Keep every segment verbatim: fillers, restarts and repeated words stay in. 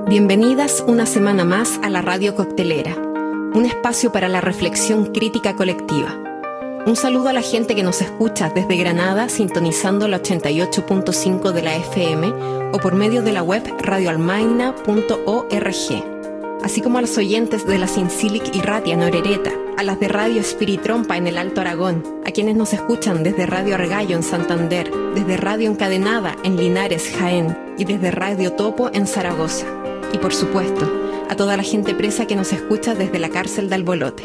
Bienvenidas una semana más a la Radio Coctelera, un espacio para la reflexión crítica colectiva. Un saludo a la gente que nos escucha desde Granada sintonizando la ochenta y ocho punto cinco de la F M o por medio de la web radio almaina punto org, así como a los oyentes de la Sincilic y Ratia en Orereta, a las de Radio Espiritrompa en el Alto Aragón, a quienes nos escuchan desde Radio Argallo en Santander, desde Radio Encadenada en Linares, Jaén y desde Radio Topo en Zaragoza. Y por supuesto, a toda la gente presa que nos escucha desde la cárcel de Albolote.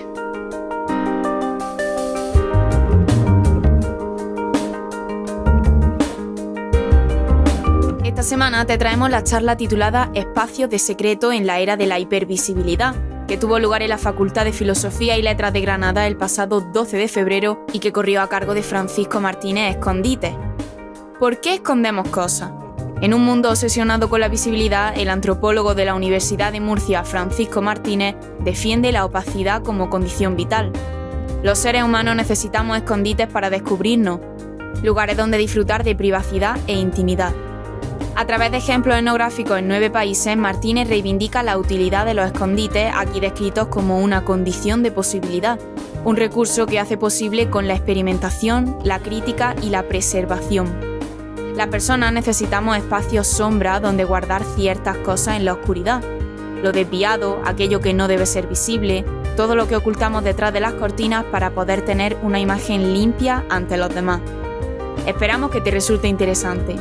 Esta semana te traemos la charla titulada Espacios de secreto en la era de la hipervisibilidad, que tuvo lugar en la Facultad de Filosofía y Letras de Granada el pasado doce de febrero y que corrió a cargo de Francisco Martínez Escondite. ¿Por qué escondemos cosas? En un mundo obsesionado con la visibilidad, el antropólogo de la Universidad de Murcia, Francisco Martínez, defiende la opacidad como condición vital. Los seres humanos necesitamos escondites para descubrirnos, lugares donde disfrutar de privacidad e intimidad. A través de ejemplos etnográficos en nueve países, Martínez reivindica la utilidad de los escondites, aquí descritos como una condición de posibilidad, un recurso que hace posible con la experimentación, la crítica y la preservación. Las personas necesitamos espacios sombra donde guardar ciertas cosas en la oscuridad. Lo desviado, aquello que no debe ser visible, todo lo que ocultamos detrás de las cortinas para poder tener una imagen limpia ante los demás. Esperamos que te resulte interesante.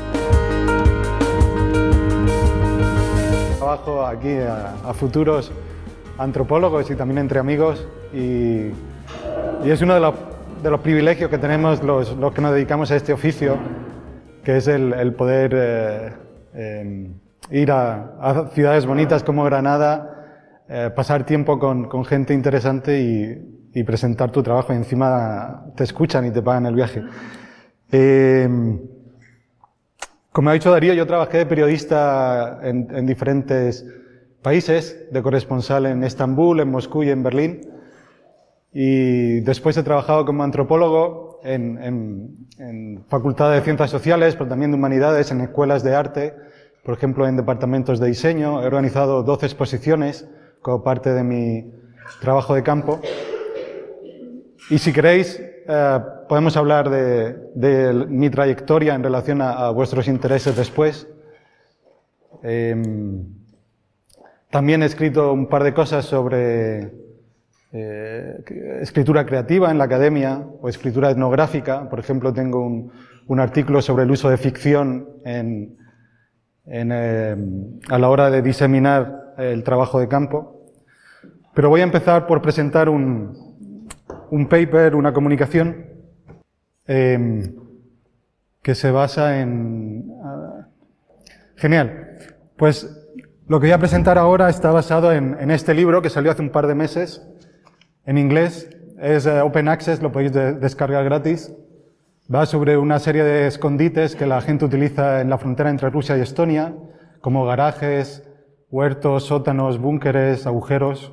Trabajo aquí a, a futuros antropólogos y también entre amigos y, y es uno de los, de los privilegios que tenemos los, los que nos dedicamos a este oficio, que es el, el poder eh, eh, ir a, a ciudades bonitas como Granada, eh, pasar tiempo con, con gente interesante y, y presentar tu trabajo, y encima te escuchan y te pagan el viaje. Eh, como ha dicho Darío, yo trabajé de periodista en, en diferentes países, de corresponsal en Estambul, en Moscú y en Berlín, y después he trabajado como antropólogo en, en, en Facultad de Ciencias Sociales, pero también de Humanidades, en escuelas de arte, por ejemplo en departamentos de diseño. He organizado doce exposiciones como parte de mi trabajo de campo. Y si queréis, eh, podemos hablar de, de mi trayectoria en relación a, a vuestros intereses después. Eh, también he escrito un par de cosas sobre Eh, escritura creativa en la academia o escritura etnográfica. Por ejemplo, tengo un, un artículo sobre el uso de ficción en, en, eh, a la hora de diseminar el trabajo de campo. Pero voy a empezar por presentar un, un paper, una comunicación eh, que se basa en... Uh, genial. Pues lo que voy a presentar ahora está basado en, en este libro que salió hace un par de meses. En inglés, es uh, Open Access, lo podéis de descargar gratis. Va sobre una serie de escondites que la gente utiliza en la frontera entre Rusia y Estonia, como garajes, huertos, sótanos, búnkeres, agujeros.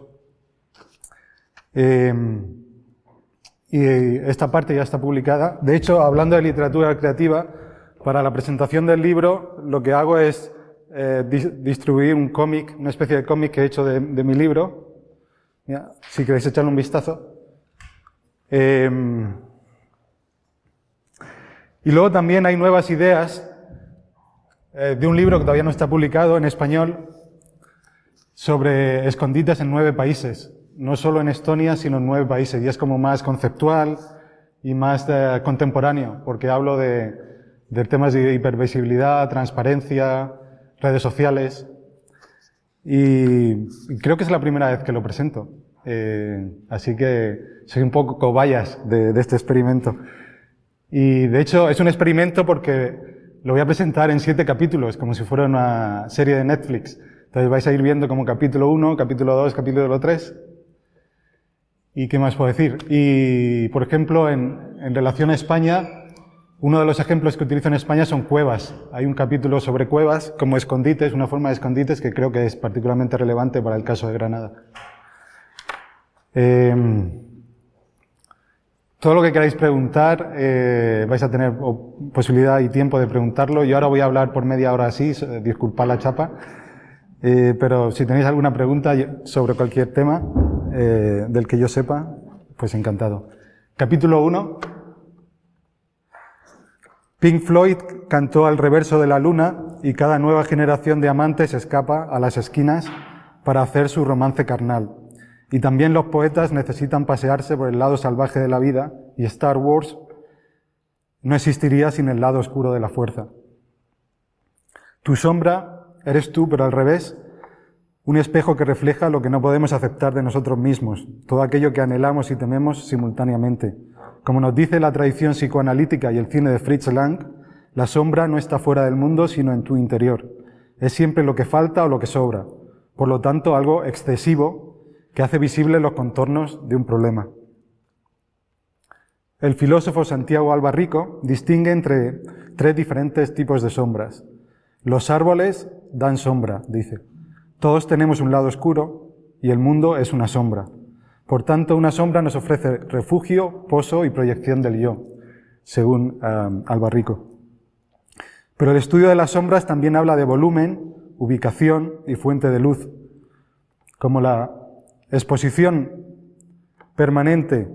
Eh, y esta parte ya está publicada. De hecho, hablando de literatura creativa, para la presentación del libro, lo que hago es eh, dis distribuir un cómic, una especie de cómic que he hecho de, de mi libro. Ya, si queréis echarle un vistazo. Eh, y luego también hay nuevas ideas eh, de un libro que todavía no está publicado en español sobre escondites en nueve países. No solo en Estonia, sino en nueve países. Y es como más conceptual y más eh, contemporáneo, porque hablo de, de temas de hipervisibilidad, transparencia, redes sociales. Y creo que es la primera vez que lo presento. Eh, así que soy un poco cobayas de, de este experimento. Y de hecho es un experimento porque lo voy a presentar en siete capítulos, como si fuera una serie de Netflix. Entonces vais a ir viendo como capítulo uno, capítulo dos, capítulo tres. ¿Y qué más puedo decir? Y, por ejemplo, en, en relación a España, uno de los ejemplos que utilizo en España son cuevas. Hay un capítulo sobre cuevas como escondites, una forma de escondites que creo que es particularmente relevante para el caso de Granada. Eh, todo lo que queráis preguntar, eh, vais a tener posibilidad y tiempo de preguntarlo. Yo ahora voy a hablar por media hora así, disculpad la chapa. Eh, pero si tenéis alguna pregunta sobre cualquier tema eh, del que yo sepa, pues encantado. Capítulo uno. Pink Floyd cantó al reverso de la luna y cada nueva generación de amantes escapa a las esquinas para hacer su romance carnal. Y también los poetas necesitan pasearse por el lado salvaje de la vida y Star Wars no existiría sin el lado oscuro de la fuerza. Tu sombra eres tú, pero al revés, un espejo que refleja lo que no podemos aceptar de nosotros mismos, todo aquello que anhelamos y tememos simultáneamente. Como nos dice la tradición psicoanalítica y el cine de Fritz Lang, la sombra no está fuera del mundo, sino en tu interior. Es siempre lo que falta o lo que sobra. Por lo tanto, algo excesivo que hace visibles los contornos de un problema. El filósofo Santiago Albarrico distingue entre tres diferentes tipos de sombras. Los árboles dan sombra, dice. Todos tenemos un lado oscuro y el mundo es una sombra. Por tanto, una sombra nos ofrece refugio, pozo y proyección del yo, según um, Albarrico. Pero el estudio de las sombras también habla de volumen, ubicación y fuente de luz. Como la exposición permanente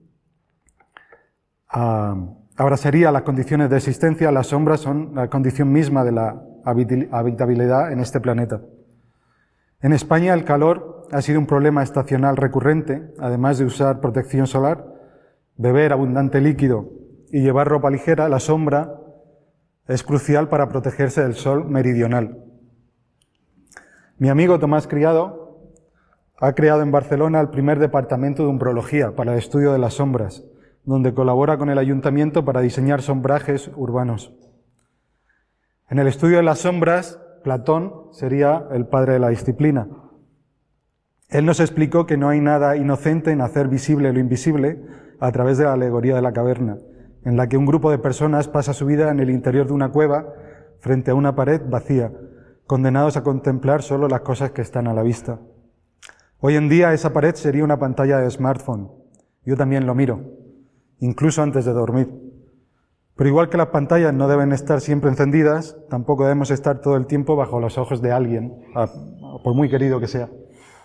uh, abrazaría las condiciones de existencia, las sombras son la condición misma de la habitabilidad en este planeta. En España el calor ha sido un problema estacional recurrente, además de usar protección solar, beber abundante líquido y llevar ropa ligera, la sombra es crucial para protegerse del sol meridional. Mi amigo Tomás Criado ha creado en Barcelona el primer departamento de umbrología para el estudio de las sombras, donde colabora con el ayuntamiento para diseñar sombrajes urbanos. En el estudio de las sombras, Platón sería el padre de la disciplina. Él nos explicó que no hay nada inocente en hacer visible lo invisible a través de la alegoría de la caverna, en la que un grupo de personas pasa su vida en el interior de una cueva frente a una pared vacía, condenados a contemplar solo las cosas que están a la vista. Hoy en día esa pared sería una pantalla de smartphone. Yo también lo miro, incluso antes de dormir. Pero igual que las pantallas no deben estar siempre encendidas, tampoco debemos estar todo el tiempo bajo los ojos de alguien, por muy querido que sea.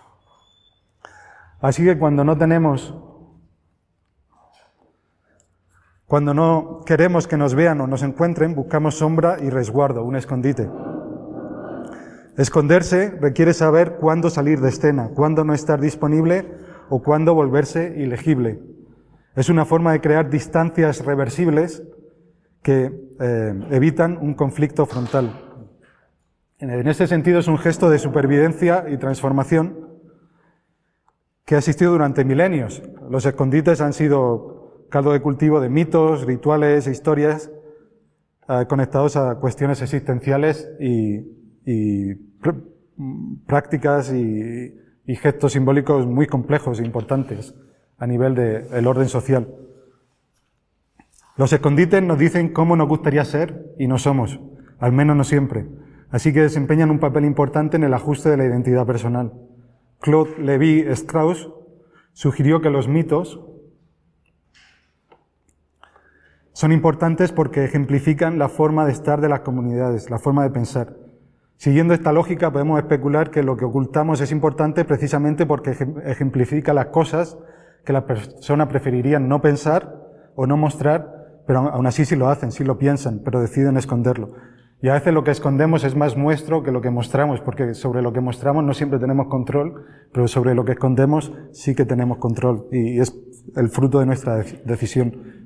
Así que cuando no tenemos, cuando no queremos que nos vean o nos encuentren, buscamos sombra y resguardo, un escondite. Esconderse requiere saber cuándo salir de escena, cuándo no estar disponible o cuándo volverse ilegible. Es una forma de crear distancias reversibles que eh, evitan un conflicto frontal. En ese sentido es un gesto de supervivencia y transformación que ha existido durante milenios. Los escondites han sido caldo de cultivo de mitos, rituales e historias eh, conectados a cuestiones existenciales y, y pr prácticas y, y gestos simbólicos muy complejos e importantes a nivel del orden social. Los escondites nos dicen cómo nos gustaría ser y no somos, al menos no siempre. Así que desempeñan un papel importante en el ajuste de la identidad personal. Claude Lévi-Strauss sugirió que los mitos son importantes porque ejemplifican la forma de estar de las comunidades, la forma de pensar. Siguiendo esta lógica podemos especular que lo que ocultamos es importante precisamente porque ejemplifica las cosas que las personas preferirían no pensar o no mostrar, pero aún así sí lo hacen, sí lo piensan, pero deciden esconderlo. Y a veces lo que escondemos es más nuestro que lo que mostramos, porque sobre lo que mostramos no siempre tenemos control, pero sobre lo que escondemos sí que tenemos control, y es el fruto de nuestra decisión.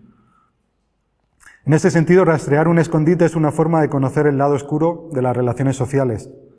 En este sentido, rastrear un escondite es una forma de conocer el lado oscuro de las relaciones sociales.